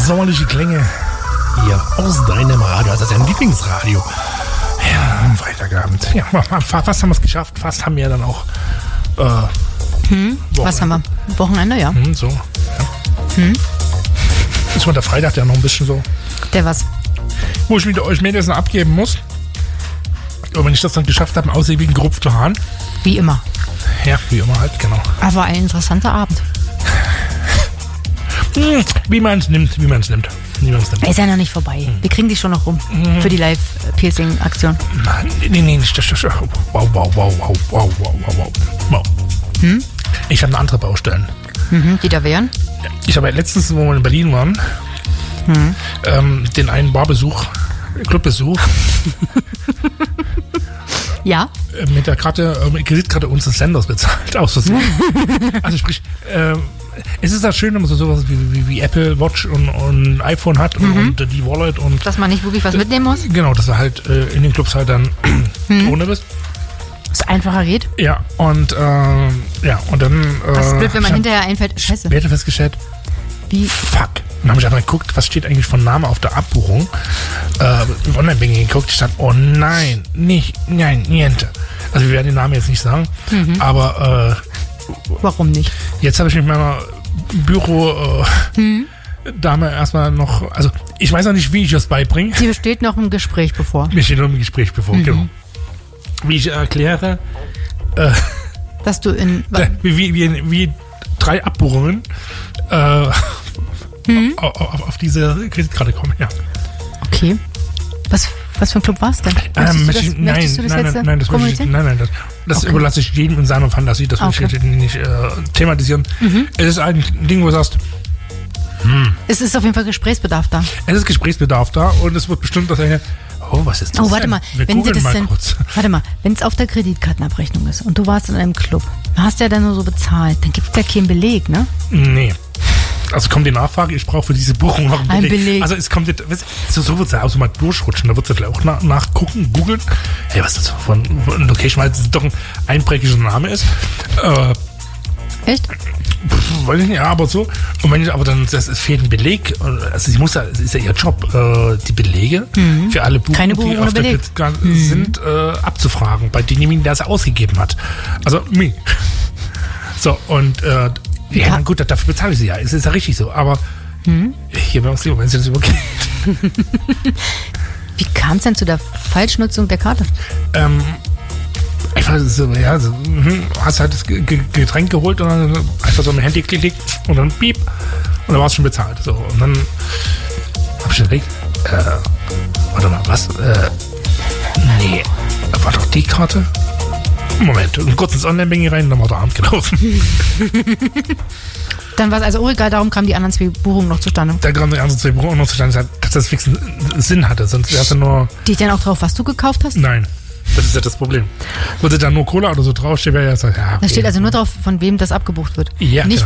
sommerliche Klänge hier aus deinem Radio, also deinem Lieblingsradio. Ja, am Freitagabend. Ja, fast haben wir es geschafft. Fast haben wir dann auch Was haben wir? Wochenende, ja. So. Ja. Ist mal der Freitag ja noch ein bisschen so. Der was? Wo ich wieder euch Mädels abgeben muss. Und wenn ich das dann geschafft habe, aussehe wie ein gerupfter Hahn. Wie immer. Ja, wie immer halt, genau. Aber ein interessanter Abend. Wie man es nimmt. Ist ja noch nicht vorbei. Wir kriegen dich schon noch rum. Für die Live-Piercing-Aktion. Nee, nicht. Wow. Ich habe eine andere Baustellen. Die da wären? Ich habe letztens, wo wir in Berlin waren, den einen Barbesuch, Clubbesuch. Ja. Mit der Kreditkarte unseres Senders bezahlt. Aus Versehen. Also sprich, es ist ja schön, wenn man so sowas wie Apple Watch und iPhone hat und die Wallet und... Dass man nicht wirklich was mitnehmen muss? Genau, dass du halt in den Clubs halt dann ohne bist. Dass es einfacher geht? Ja, und dann... Was ist blöd, wenn man hinterher einfällt? Scheiße. Wer hätte festgestellt? Wie? Fuck. Dann habe ich aber geguckt, was steht eigentlich von Name auf der Abbuchung. Im Online-Banking geguckt, ich stand, oh nein, niente. Also wir werden den Namen jetzt nicht sagen, aber... Warum nicht? Jetzt habe ich mit meiner Büro-Dame erstmal noch... Also ich weiß noch nicht, wie ich das beibringe. Dir steht noch ein Gespräch bevor. Mir steht noch ein Gespräch bevor, genau. Wie ich erkläre... Dass du in... Wie 3 Abbuchungen auf diese Kreditkarte kommen, ja. Okay. Was für ein Club war es denn? Das überlasse ich jedem in seiner Fantasie, das will ich nicht thematisieren. Es ist ein Ding, wo du sagst, es ist auf jeden Fall Gesprächsbedarf da. Es ist Gesprächsbedarf da und es wird bestimmt das eine, was ist das? Oh, warte mal, wenn es auf der Kreditkartenabrechnung ist und du warst in einem Club, hast ja dann nur so bezahlt, dann gibt es ja keinen Beleg, ne? Nee. Also kommt die Nachfrage, ich brauche für diese Buchung noch einen Beleg. Also es kommt jetzt, so wird es ja auch so mal durchrutschen, da wird es ja vielleicht auch nachgucken, googeln. Hey, was ist das von Location, weil es doch ein einprägiger Name ist. Echt? Weiß ich nicht, ja, aber so. Und wenn ich aber dann, es fehlt ein Beleg, also es ist ja ihr Job, die Belege für alle Buchungen, die auf der Kreditkarte sind, abzufragen, bei demjenigen, der es ausgegeben hat. Also, mich. So, und ja, gut, dafür bezahle ich sie ja. Es ist ja richtig so. Aber hier wäre es lieber, wenn sie das übergeht. Wie kam es denn zu der Falschnutzung der Karte? Einfach so, ja, hast halt das Getränk geholt und dann einfach so mit dem Handy geklickt und dann piep und dann war es schon bezahlt. So, und dann hab ich überlegt, warte mal, was? Nee, war doch die Karte? Moment, kurz ins Online-Banking rein, dann war der Abend gelaufen. Dann war es also auch egal, darum kamen die anderen 2 Buchungen noch zustande. Da kamen die anderen 2 Buchungen noch zustande, dass das fix einen Sinn hatte, sonst wäre es ja nur... Steht dann auch drauf, was du gekauft hast? Nein, das ist ja das Problem. Würde da nur Cola oder so draufstehen, wäre ja so, ja... Okay. Da steht also nur drauf, von wem das abgebucht wird. Ja, nicht